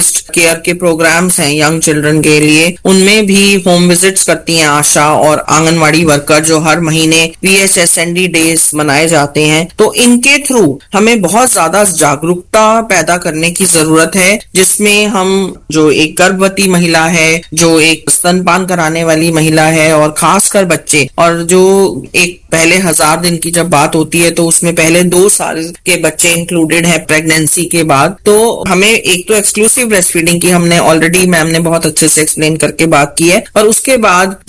Based care के programmes हैं young children के लिए, उनमें भी होम विजिट्स करती हैं आशा और आंगनवाड़ी वर्कर, जो हर महीने VHSND डेज मनाए जाते हैं। तो इनके थ्रू हमें बहुत ज्यादा जागरूकता पैदा करने की जरूरत है, जिसमें हम जो एक गर्भवती महिला है, जो एक स्तनपान कराने वाली महिला है, और खासकर बच्चे, और जो एक पहले 1000 दिन की जब बात होती है तो उसमें पहले 2 साल के बच्चे इंक्लूडेड है प्रेगनेंसी के बाद। तो हमें एक तो एक्सक्लूसिव ब्रेस्ट फीडिंग की हमने ऑलरेडी मैम ने बहुत अच्छे से एक्सप्लेन करके बात की है, और उसके बाद